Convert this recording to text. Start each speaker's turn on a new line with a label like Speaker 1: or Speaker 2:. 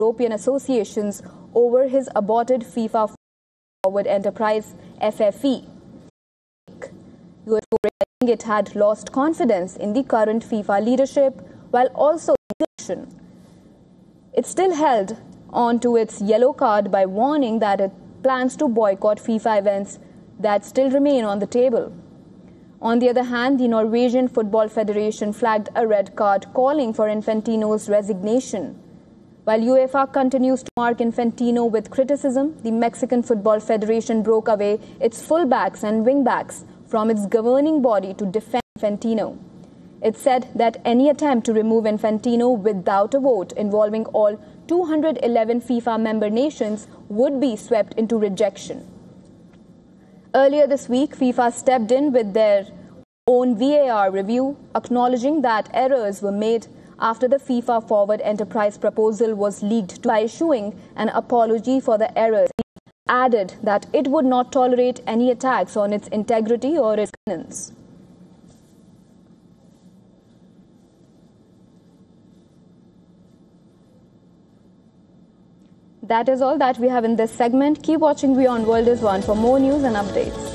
Speaker 1: European associations over his aborted FIFA forward enterprise FFE. UEFA saying it had lost confidence in the current FIFA leadership while also in election. It still held on to its yellow card by warning that it plans to boycott FIFA events that still remain on the table. On the other hand, the Norwegian Football Federation flagged a red card calling for Infantino's resignation. While UEFA continues to mark Infantino with criticism, the Mexican Football Federation broke away its fullbacks and wingbacks from its governing body to defend Infantino. It said that any attempt to remove Infantino without a vote involving all 211 FIFA member nations would be swept into rejection. Earlier this week, FIFA stepped in with their own VAR review, acknowledging that errors were made after the FIFA Forward Enterprise proposal was leaked by issuing an apology for the errors. It added that it would not tolerate any attacks on its integrity or its governance. That is all that we have in this segment. Keep watching Beyond World is One for more news and updates.